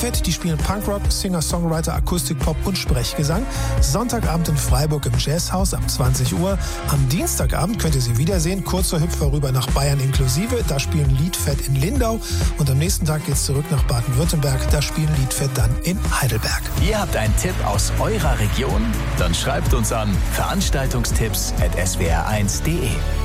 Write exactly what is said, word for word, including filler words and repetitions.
Liedfett, die spielen Punkrock, Singer-Songwriter, Akustik-Pop und Sprechgesang. Sonntagabend in Freiburg im Jazzhaus ab zwanzig Uhr. Am Dienstagabend könnt ihr sie wiedersehen. Kurzer Hüpfer rüber nach Bayern inklusive. Da spielen Liedfett in Lindau. Und am nächsten Tag geht's zurück nach Baden-Württemberg. Da spielen Liedfett dann in Heidelberg. Ihr habt einen Tipp aus eurer Region? Dann schreibt uns an veranstaltungstipps at s w r eins punkt d e.